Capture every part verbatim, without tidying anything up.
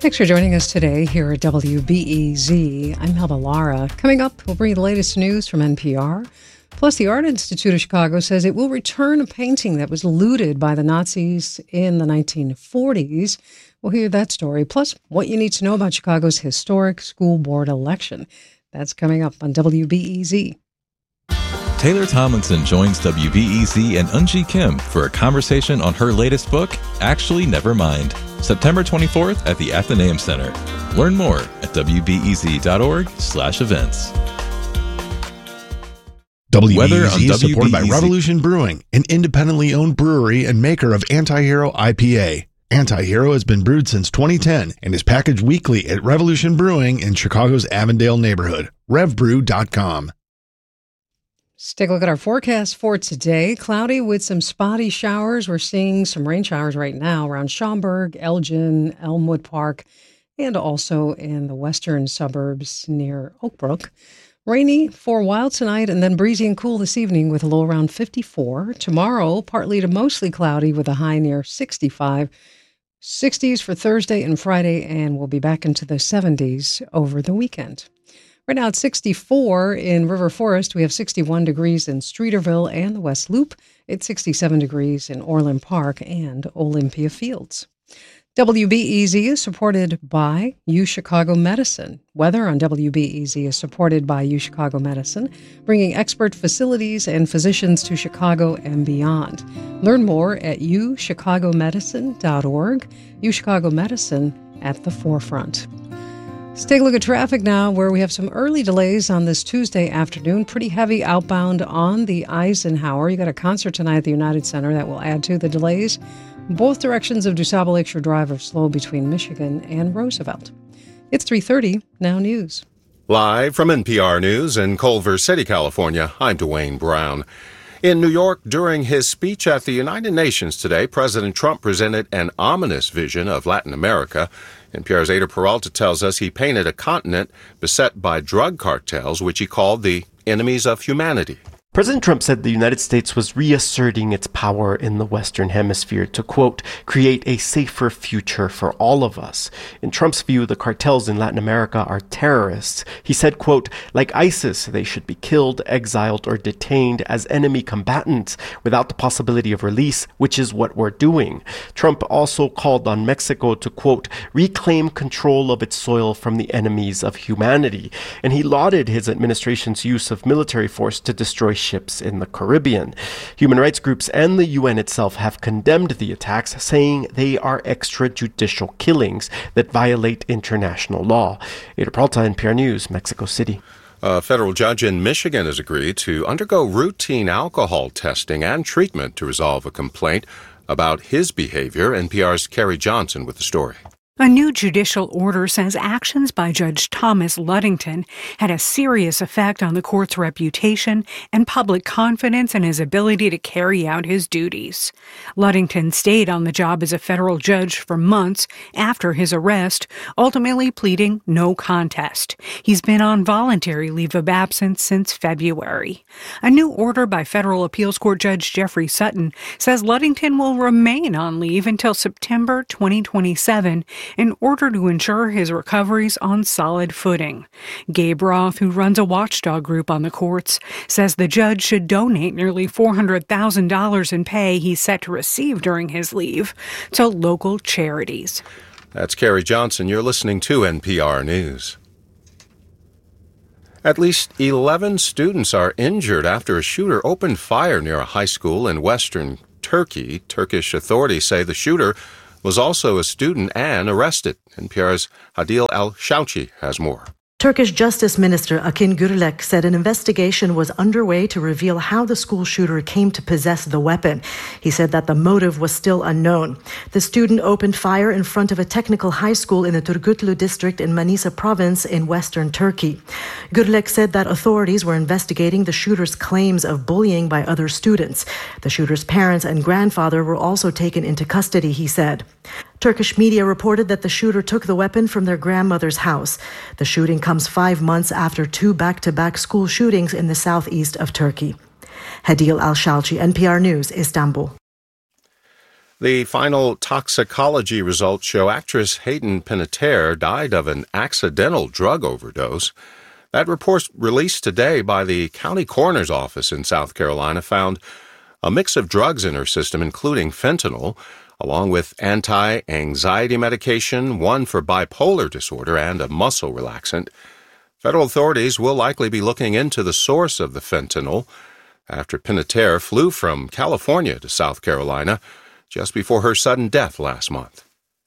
Thanks for joining us today here at W B E Z. I'm Melba Lara. Coming up, we'll bring you the latest news from N P R. Plus, the Art Institute of Chicago says it will return a painting that was looted by the Nazis in the nineteen forties. We'll hear that story. Plus, what you need to know about Chicago's historic school board election. That's coming up on W B E Z. Taylor Tomlinson joins W B E Z and Eunji Kim for a conversation on her latest book, Actually Nevermind, September twenty-fourth at the Athenaeum Center. Learn more at W B E Z dot org slash events. W B E Z is supported by Revolution Brewing, an independently owned brewery and maker of Anti-Hero I P A. Anti-Hero has been brewed since twenty ten and is packaged weekly at Revolution Brewing in Chicago's Avondale neighborhood. rev brew dot com. Let's take a look at our forecast for today. Cloudy with some spotty showers. We're seeing some rain showers right now around Schaumburg, Elgin, Elmwood Park, and also in the western suburbs near Oak Brook. Rainy for a while tonight and then breezy and cool this evening with a low around fifty-four. Tomorrow, partly to mostly cloudy with a high near sixty-five. sixties for Thursday and Friday, and we'll be back into the seventies over the weekend. Right now it's sixty-four in River Forest. We have sixty-one degrees in Streeterville and the West Loop. It's sixty-seven degrees in Orland Park and Olympia Fields. W B E Z is supported by U Chicago Medicine. Weather on W B E Z is supported by U Chicago Medicine, bringing expert facilities and physicians to Chicago and beyond. Learn more at u chicago medicine dot org. U Chicago Medicine at the forefront. Let's take a look at traffic now, where we have some early delays on this Tuesday afternoon. Pretty heavy outbound on the Eisenhower. You got a concert tonight at the United Center that will add to the delays. Both directions of DuSable Lakeshore Drive are slow between Michigan and Roosevelt. It's three thirty, Now News. Live from N P R News in Culver City, California, I'm Dwayne Brown. In New York, during his speech at the United Nations today, President Trump presented an ominous vision of Latin America. N P R's Ada Peralta tells us he painted a continent beset by drug cartels, which he called the enemies of humanity. President Trump said the United States was reasserting its power in the Western Hemisphere to, quote, create a safer future for all of us. In Trump's view, the cartels in Latin America are terrorists. He said, quote, like ISIS, they should be killed, exiled, or detained as enemy combatants without the possibility of release, which is what we're doing. Trump also called on Mexico to, quote, reclaim control of its soil from the enemies of humanity. And he lauded his administration's use of military force to destroy ships in the Caribbean. Human rights groups and the U N itself have condemned the attacks, saying they are extrajudicial killings that violate international law. Ada Peralta, N P R News, Mexico City. A federal judge in Michigan has agreed to undergo routine alcohol testing and treatment to resolve a complaint about his behavior. N P R's Carrie Johnson with the story. A new judicial order says actions by Judge Thomas Ludington had a serious effect on the court's reputation and public confidence in his ability to carry out his duties. Ludington stayed on the job as a federal judge for months after his arrest, ultimately pleading no contest. He's been on voluntary leave of absence since February. A new order by federal appeals court Judge Jeffrey Sutton says Ludington will remain on leave until September twenty twenty-seven in order to ensure his recovery's on solid footing. Gabe Roth, who runs a watchdog group on the courts, says the judge should donate nearly four hundred thousand dollars in pay he's set to receive during his leave to local charities. That's Carrie Johnson. You're listening to N P R News. At least eleven students are injured after a shooter opened fire near a high school in western Turkey. Turkish authorities say the shooter was also a student and arrested. N P R's Hadil Al-Shauchi has more. Turkish Justice Minister Akin Gürlek said an investigation was underway to reveal how the school shooter came to possess the weapon. He said that the motive was still unknown. The student opened fire in front of a technical high school in the Turgutlu district in Manisa province in western Turkey. Gürlek said that authorities were investigating the shooter's claims of bullying by other students. The shooter's parents and grandfather were also taken into custody, he said. Turkish media reported that the shooter took the weapon from their grandmother's house. The shooting comes five months after two back-to-back school shootings in the southeast of Turkey. Hadil Al-Shalchi, N P R News, Istanbul. The final toxicology results show actress Hayden Panettiere died of an accidental drug overdose. That report released today by the county coroner's office in South Carolina found a mix of drugs in her system, including fentanyl, along with anti-anxiety medication, one for bipolar disorder, and a muscle relaxant. Federal authorities will likely be looking into the source of the fentanyl after Panettiere flew from California to South Carolina just before her sudden death last month.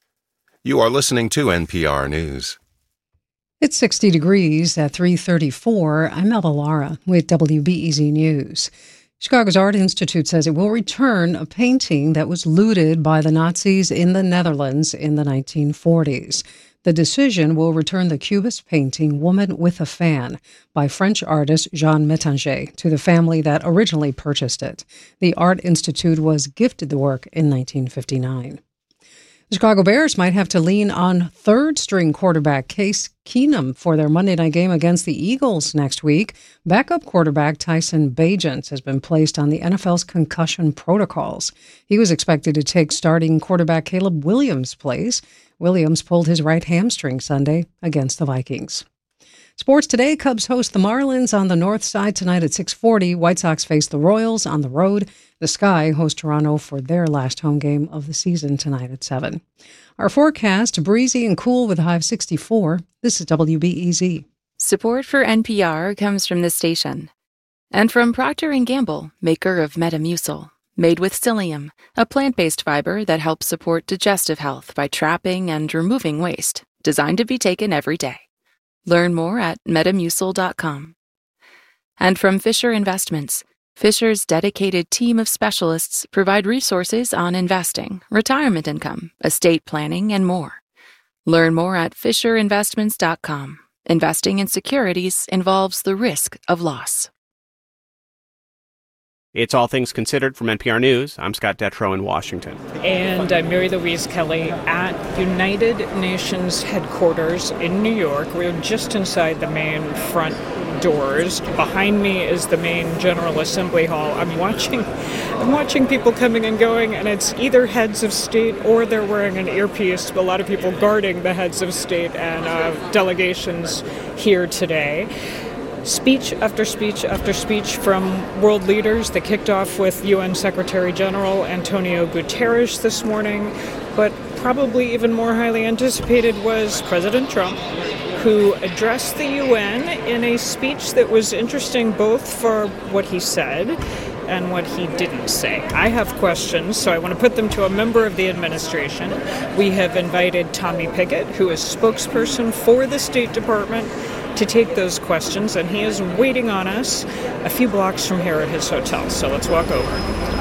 You are listening to N P R News. It's sixty degrees at three thirty-four. I'm Melba Lara with W B E Z News. Chicago's Art Institute says it will return a painting that was looted by the Nazis in the Netherlands in the nineteen forties. The decision will return the Cubist painting Woman with a Fan by French artist Jean Métanger to the family that originally purchased it. The Art Institute was gifted the work in nineteen fifty-nine. The Chicago Bears might have to lean on third-string quarterback Case Keenum for their Monday night game against the Eagles next week. Backup quarterback Tyson Bagent has been placed on the N F L's concussion protocols. He was expected to take starting quarterback Caleb Williams' place. Williams pulled his right hamstring Sunday against the Vikings. Sports today, Cubs host the Marlins on the north side tonight at six forty. White Sox face the Royals on the road. The Sky host Toronto for their last home game of the season tonight at seven. Our forecast, breezy and cool with a high of sixty-four. This is W B E Z. Support for N P R comes from this station. And from Procter and Gamble, maker of Metamucil. Made with psyllium, a plant-based fiber that helps support digestive health by trapping and removing waste. Designed to be taken every day. Learn more at metamucil dot com. And from Fisher Investments, Fisher's dedicated team of specialists provide resources on investing, retirement income, estate planning, and more. Learn more at fisher investments dot com. Investing in securities involves the risk of loss. It's All Things Considered from N P R News. I'm Scott Detrow in Washington. And I'm Mary Louise Kelly at United Nations headquarters in New York. We're just inside the main front doors. Behind me is the main General Assembly Hall. I'm watching I'm watching people coming and going, and it's either heads of state or they're wearing an earpiece. A lot of people guarding the heads of state and uh, delegations here today. Speech after speech after speech from world leaders. They kicked off with U N Secretary General Antonio Guterres this morning, but probably even more highly anticipated was President Trump, who addressed the U N in a speech that was interesting both for what he said and what he didn't say. I have questions, so I want to put them to a member of the administration. We have invited Tommy Pickett, who is spokesperson for the State Department, to take those questions, and he is waiting on us a few blocks from here at his hotel. So let's walk over.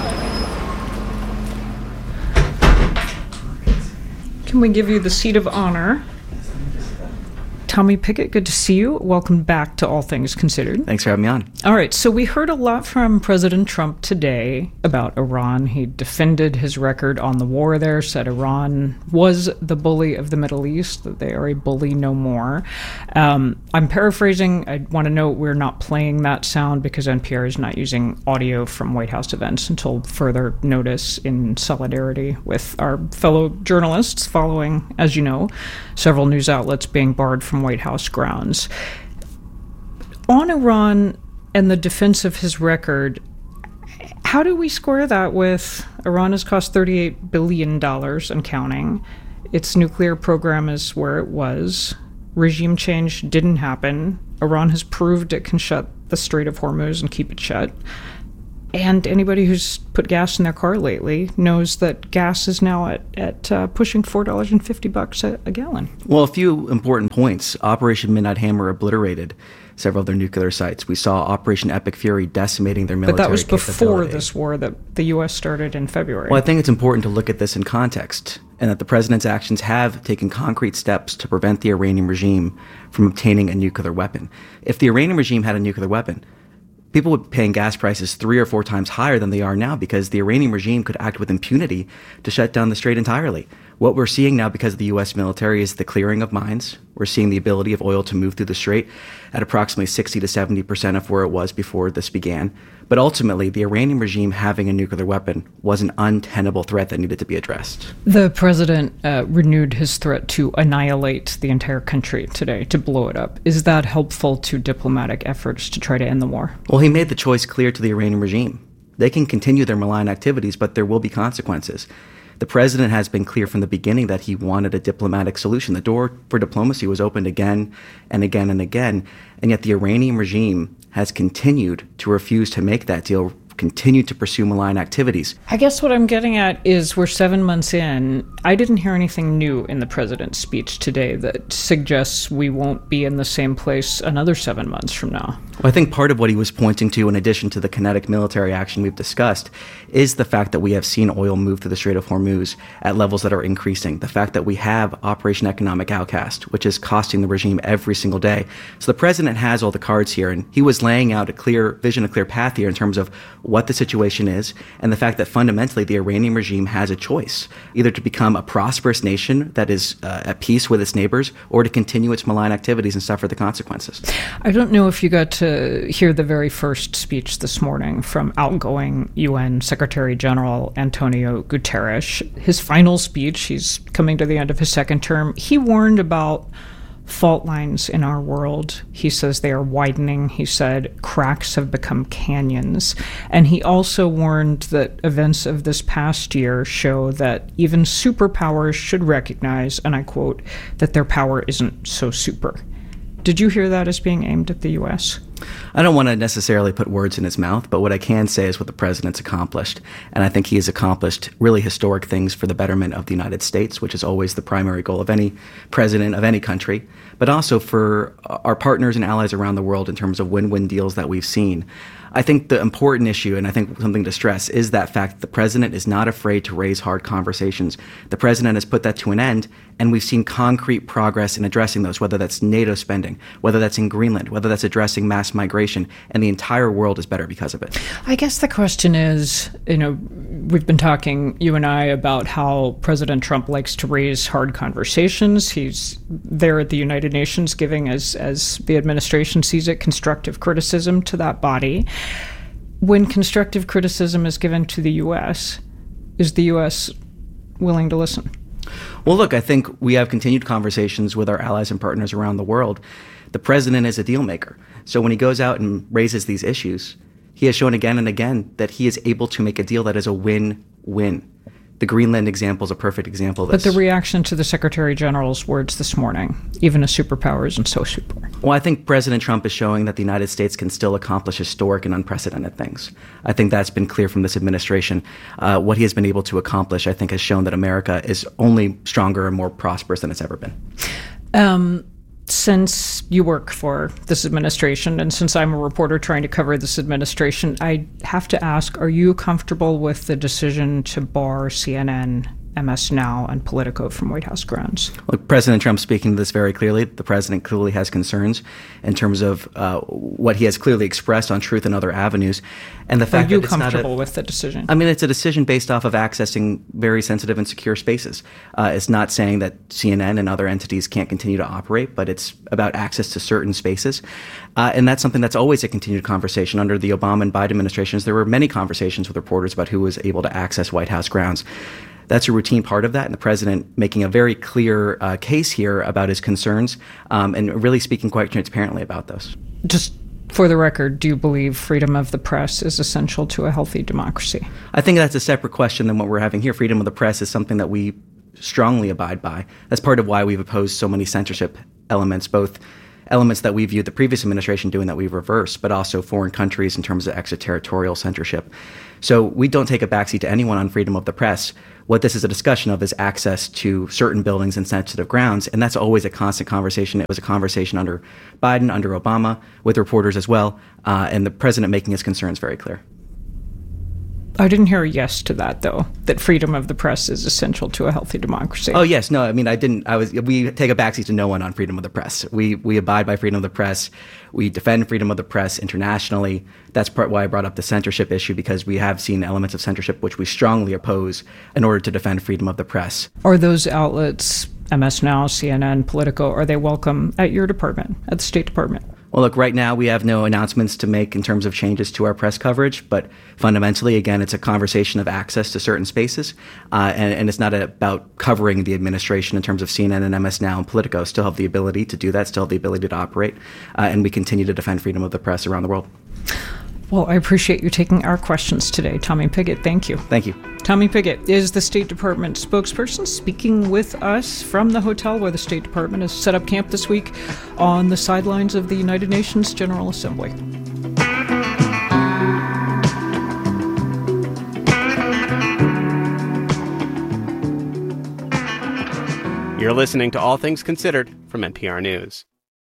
Can we give you the seat of honor? Tommy Pickett, good to see you. Welcome back to All Things Considered. Thanks for having me on. All right, so we heard a lot from President Trump today about Iran. He defended his record on the war there, said Iran was the bully of the Middle East, that they are a bully no more. Um, I'm paraphrasing. I want to note we're not playing that sound because N P R is not using audio from White House events until further notice, in solidarity with our fellow journalists following, as you know, several news outlets being barred from White House grounds. On Iran and the defense of his record, how do we square that with Iran has cost thirty-eight billion dollars and counting? Its nuclear program is where it was. Regime change didn't happen. Iran has proved it can shut the Strait of Hormuz and keep it shut. And anybody who's put gas in their car lately knows that gas is now at, at uh, pushing four dollars and fifty bucks a, a gallon. Well, a few important points. Operation Midnight Hammer obliterated several of their nuclear sites. We saw Operation Epic Fury decimating their military But that was before capability. This war that the U S started in February. Well, I think it's important to look at this in context, and that the president's actions have taken concrete steps to prevent the Iranian regime from obtaining a nuclear weapon. If the Iranian regime had a nuclear weapon, people would be paying gas prices three or four times higher than they are now because the Iranian regime could act with impunity to shut down the strait entirely. What we're seeing now because of the U S military is the clearing of mines. We're seeing the ability of oil to move through the strait at approximately sixty to seventy percent of where it was before this began. But ultimately, the Iranian regime having a nuclear weapon was an untenable threat that needed to be addressed. The president uh, renewed his threat to annihilate the entire country today, to blow it up. Is that helpful to diplomatic efforts to try to end the war? Well, he made the choice clear to the Iranian regime. They can continue their malign activities, but there will be consequences. The president has been clear from the beginning that he wanted a diplomatic solution. The door for diplomacy was opened again and again and again, and yet the Iranian regime has continued to refuse to make that deal, continued to pursue malign activities. I guess what I'm getting at is we're seven months in. I didn't hear anything new in the president's speech today that suggests we won't be in the same place another seven months from now. Well, I think part of what he was pointing to, in addition to the kinetic military action we've discussed, is the fact that we have seen oil move through the Strait of Hormuz at levels that are increasing. The fact that we have Operation Economic Outcast, which is costing the regime every single day. So the president has all the cards here, and he was laying out a clear vision, a clear path here in terms of what the situation is, and the fact that fundamentally the Iranian regime has a choice, either to become a prosperous nation that is uh, at peace with its neighbors, or to continue its malign activities and suffer the consequences. I don't know if you got to hear the very first speech this morning from outgoing U N Secretary General Antonio Guterres. His final speech, he's coming to the end of his second term, he warned about fault lines in our world. He says they are widening. He said cracks have become canyons. And he also warned that events of this past year show that even superpowers should recognize, and I quote, that their power isn't so super. Did you hear that as being aimed at the U S? I don't want to necessarily put words in his mouth, but what I can say is what the president's accomplished. And I think he has accomplished really historic things for the betterment of the United States, which is always the primary goal of any president of any country, but also for our partners and allies around the world in terms of win-win deals that we've seen. I think the important issue, and I think something to stress, is that fact that the president is not afraid to raise hard conversations. The president has put that to an end, and we've seen concrete progress in addressing those, whether that's NATO spending, whether that's in Greenland, whether that's addressing mass migration, and the entire world is better because of it. I guess the question is, you know, we've been talking, you and I, about how President Trump likes to raise hard conversations. He's there at the United Nations giving, as, as the administration sees it, constructive criticism to that body. When constructive criticism is given to the U S, is the U S willing to listen? Well, look, I think we have continued conversations with our allies and partners around the world. The president is a deal maker. So when he goes out and raises these issues, he has shown again and again that he is able to make a deal that is a win-win. The Greenland example is a perfect example of this. But the reaction to the Secretary General's words this morning, even a superpower isn't so super. Well, I think President Trump is showing that the United States can still accomplish historic and unprecedented things. I think that's been clear from this administration. Uh, what he has been able to accomplish, I think, has shown that America is only stronger and more prosperous than it's ever been. Um, since you work for this administration, and since I'm a reporter trying to cover this administration, I have to ask, are you comfortable with the decision to bar C N N, M S Now, and Politico from White House grounds? Look, President Trump speaking to this very clearly. The president clearly has concerns in terms of uh, what he has clearly expressed on Truth and other avenues. And the fact Are you that it's comfortable not a, with the decision? I mean, it's a decision based off of accessing very sensitive and secure spaces. Uh, it's not saying that C N N and other entities can't continue to operate, but it's about access to certain spaces. Uh, and that's something that's always a continued conversation. Under the Obama and Biden administrations, there were many conversations with reporters about who was able to access White House grounds. That's a routine part of that, and the president making a very clear uh, case here about his concerns um, and really speaking quite transparently about those. Just for the record, do you believe freedom of the press is essential to a healthy democracy? I think that's a separate question than what we're having here. Freedom of the press is something that we strongly abide by. That's part of why we've opposed so many censorship elements, both elements that we viewed the previous administration doing that we've reversed, but also foreign countries in terms of extraterritorial censorship. So we don't take a backseat to anyone on freedom of the press. What this is a discussion of is access to certain buildings and sensitive grounds, and that's always a constant conversation. It was a conversation under Biden, under Obama, with reporters as well, uh, and the president making his concerns very clear. I didn't hear a yes to that, though, that freedom of the press is essential to a healthy democracy. Oh, yes. No, I mean, I didn't. I was. We take a backseat to no one on freedom of the press. We we abide by freedom of the press. We defend freedom of the press internationally. That's part why I brought up the censorship issue, because we have seen elements of censorship which we strongly oppose in order to defend freedom of the press. Are those outlets, M S Now, C N N, Politico, are they welcome at your department, at the State Department? Well, look, right now we have no announcements to make in terms of changes to our press coverage, but fundamentally, again, it's a conversation of access to certain spaces, uh, and, and it's not about covering the administration in terms of C N N and M S Now and Politico. Still have the ability to do that, still have the ability to operate, uh, and we continue to defend freedom of the press around the world. Well, I appreciate you taking our questions today, Tommy Pigott. Thank you. Thank you. Tommy Pigott is the State Department spokesperson, speaking with us from the hotel where the State Department has set up camp this week on the sidelines of the United Nations General Assembly. You're listening to All Things Considered from N P R News.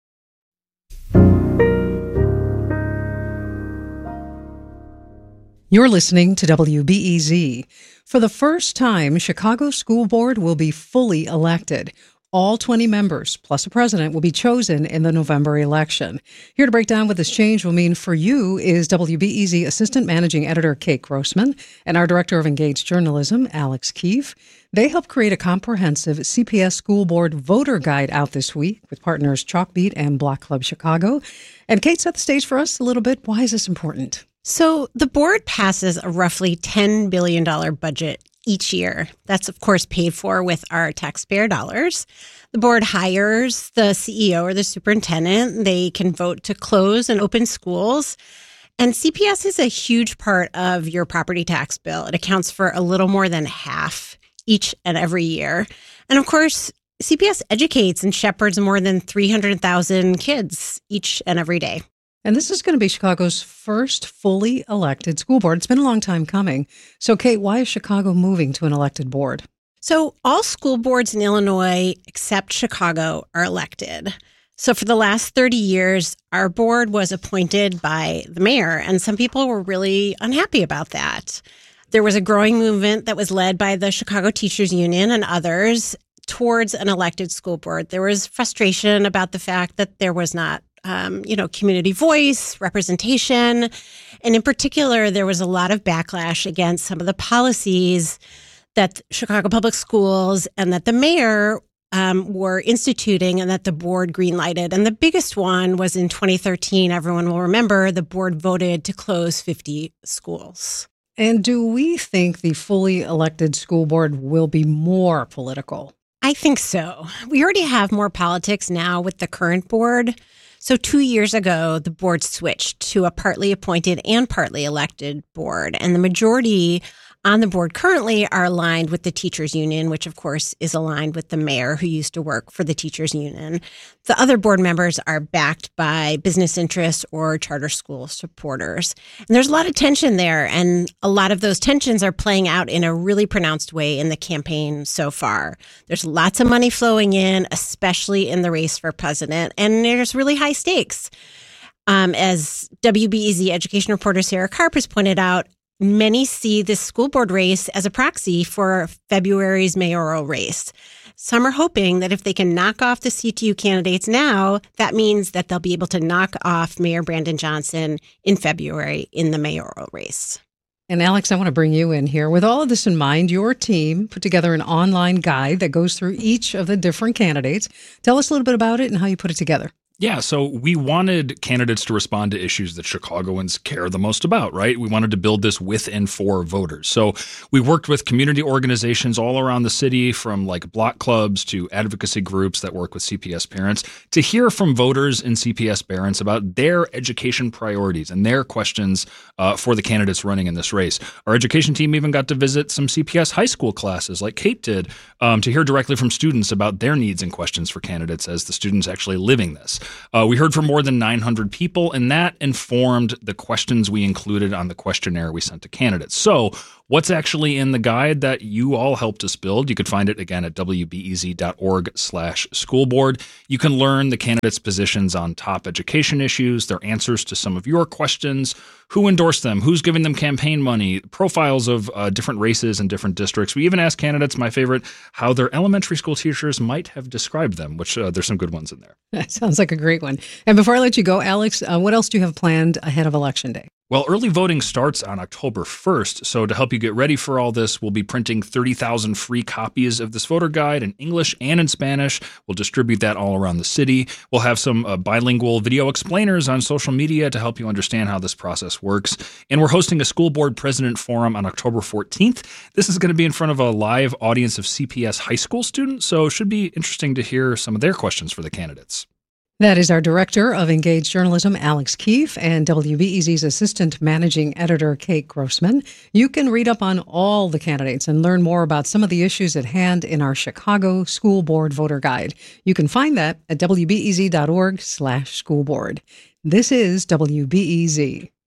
You're listening to W B E Z. For the first time, Chicago School Board will be fully elected. All twenty members, plus a president, will be chosen in the November election. Here to break down what this change will mean for you is W B E Z Assistant Managing Editor Kate Grossman and our Director of Engaged Journalism, Alex Keefe. They helped create a comprehensive C P S School Board voter guide out this week with partners Chalkbeat and Block Club Chicago. And Kate set the stage for us a little bit. Why is this important? So the board passes a roughly ten billion dollars budget each year. That's, of course, paid for with our taxpayer dollars. The board hires the C E O or the superintendent. They can vote to close and open schools. And C P S is a huge part of your property tax bill. It accounts for a little more than half each and every year. And of course, C P S educates and shepherds more than three hundred thousand kids each and every day. And this is going to be Chicago's first fully elected school board. It's been a long time coming. So, Kate, why is Chicago moving to an elected board? So all school boards in Illinois, except Chicago, are elected. So for the last thirty years, our board was appointed by the mayor, and some people were really unhappy about that. There was a growing movement that was led by the Chicago Teachers Union and others towards an elected school board. There was frustration about the fact that there was not Um, you know, community voice, representation. And in particular, there was a lot of backlash against some of the policies that Chicago Public Schools and that the mayor um, were instituting and that the board greenlighted. And the biggest one was in twenty thirteen. Everyone will remember the board voted to close fifty schools. And do we think the fully elected school board will be more political? I think so. We already have more politics now with the current board. So two years ago, the board switched to a partly appointed and partly elected board. And the majority on the board currently are aligned with the teachers union, which of course is aligned with the mayor who used to work for the teachers union. The other board members are backed by business interests or charter school supporters. And there's a lot of tension there. And a lot of those tensions are playing out in a really pronounced way in the campaign so far. There's lots of money flowing in, especially in the race for president. And there's really high stakes. Um, as W B E Z education reporter Sarah Karp has pointed out, many see this school board race as a proxy for February's mayoral race. Some are hoping that if they can knock off the C T U candidates now, that means that they'll be able to knock off Mayor Brandon Johnson in February in the mayoral race. And Alex, I want to bring you in here. With all of this in mind, your team put together an online guide that goes through each of the different candidates. Tell us a little bit about it and how you put it together. Yeah, so we wanted candidates to respond to issues that Chicagoans care the most about, right? We wanted to build this with and for voters. So we worked with community organizations all around the city, from like block clubs to advocacy groups that work with C P S parents, to hear from voters and C P S parents about their education priorities and their questions uh, for the candidates running in this race. Our education team even got to visit some C P S high school classes like Kate did um, to hear directly from students about their needs and questions for candidates as the students actually living this. Uh, we heard from more than nine hundred people, and that informed the questions we included on the questionnaire we sent to candidates. So what's actually in the guide that you all helped us build. You can find it again at wbez.org slash school board. You can learn the candidates' positions on top education issues, their answers to some of your questions, who endorsed them, who's giving them campaign money, profiles of uh, different races and different districts. We even asked candidates, my favorite, how their elementary school teachers might have described them, which uh, there's some good ones in there. That sounds like a great one. And before I let you go, Alex, uh, what else do you have planned ahead of Election Day? Well, early voting starts on October first, so to help you get ready for all this, we'll be printing thirty thousand free copies of this voter guide in English and in Spanish. We'll distribute that all around the city. We'll have some uh, bilingual video explainers on social media to help you understand how this process works. And we're hosting a school board president forum on October fourteenth. This is going to be in front of a live audience of C P S high school students, so it should be interesting to hear some of their questions for the candidates. That is our Director of Engaged Journalism, Alex Keefe, and W B E Z's Assistant Managing Editor, Kate Grossman. You can read up on all the candidates and learn more about some of the issues at hand in our Chicago School Board Voter Guide. You can find that at wbez.org slash school board. This is W B E Z.